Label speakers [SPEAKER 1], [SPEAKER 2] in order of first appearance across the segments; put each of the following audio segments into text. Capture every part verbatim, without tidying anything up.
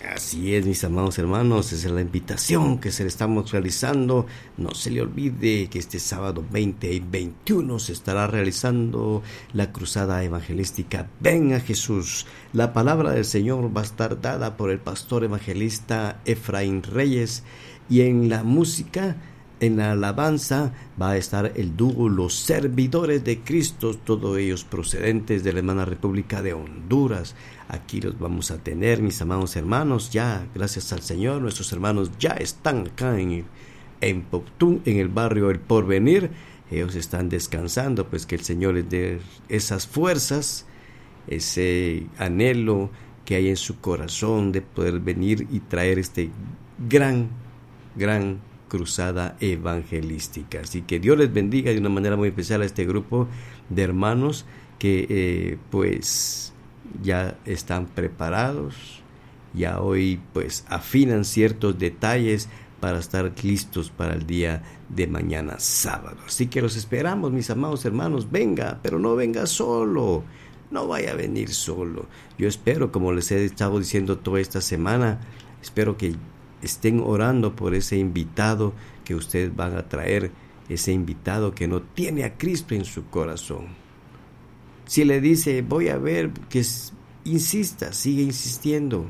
[SPEAKER 1] Así es, mis amados hermanos, esa es la invitación que se le estamos realizando. No se le olvide que este sábado veinte y veintiuno se estará realizando la cruzada evangelística Ven a Jesús. La palabra del Señor va a estar dada por el pastor evangelista Efraín Reyes, y en la música, en la alabanza, va a estar el dúo Los Servidores de Cristo, todos ellos procedentes de la hermana República de Honduras. Aquí los vamos a tener, mis amados hermanos. Ya, gracias al Señor, nuestros hermanos ya están acá en, en Poptún, en el barrio El Porvenir. Ellos están descansando, pues que el Señor les dé esas fuerzas, ese anhelo que hay en su corazón de poder venir y traer este gran, gran cruzada evangelística. Así que Dios les bendiga de una manera muy especial a este grupo de hermanos que eh, pues ya están preparados, ya hoy pues afinan ciertos detalles para estar listos para el día de mañana sábado. Así que los esperamos, mis amados hermanos. Venga, pero no venga solo, no vaya a venir solo. Yo espero, como les he estado diciendo toda esta semana, espero que estén orando por ese invitado que ustedes van a traer, ese invitado que no tiene a Cristo en su corazón. Si le dice, voy a ver, que insista, sigue insistiendo,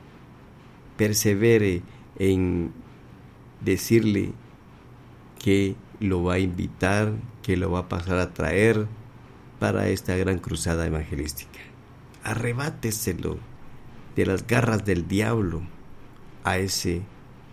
[SPEAKER 1] persevere en decirle que lo va a invitar, que lo va a pasar a traer para esta gran cruzada evangelística. Arrebáteselo de las garras del diablo a ese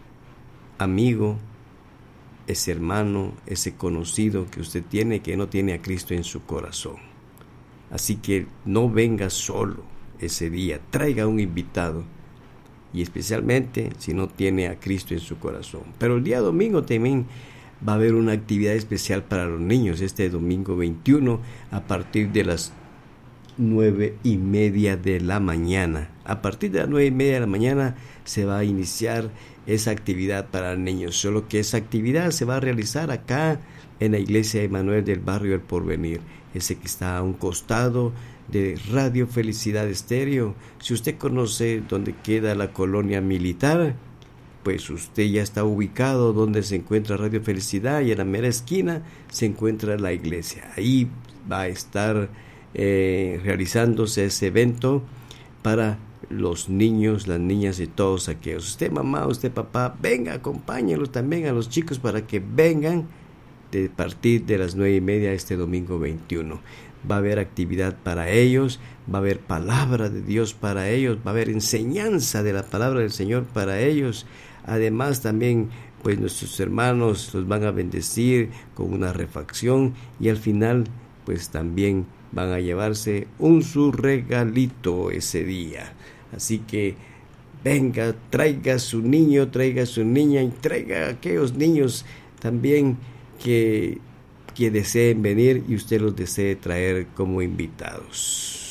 [SPEAKER 1] amigo, ese hermano, ese conocido que usted tiene, que no tiene a Cristo en su corazón. Así que no venga solo ese día, traiga un invitado, y especialmente si no tiene a Cristo en su corazón. Pero el día domingo también va a haber una actividad especial para los niños, este domingo veintiuno, a partir de las nueve y media de la mañana. A partir de las nueve y media de la mañana se va a iniciar esa actividad para niños, solo que esa actividad se va a realizar acá en la iglesia Emanuel del barrio El Porvenir, ese que está a un costado de Radio Felicidad Estéreo. Si usted conoce dónde queda la colonia militar, pues usted ya está ubicado donde se encuentra Radio Felicidad, y en la mera esquina se encuentra la iglesia. Ahí va a estar eh, realizándose ese evento para los niños, las niñas y todos aquellos. Usted mamá, usted papá, venga, acompáñenlos también a los chicos para que vengan de partir de las nueve y media este domingo veintiuno. Va a haber actividad para ellos, va a haber palabra de Dios para ellos, va a haber enseñanza de la palabra del Señor para ellos. Además también pues nuestros hermanos los van a bendecir con una refacción, y al final pues también van a llevarse un su regalito ese día. Así que venga, traiga su niño, traiga su niña, y traiga a aquellos niños también que, que deseen venir y usted los desee traer como invitados.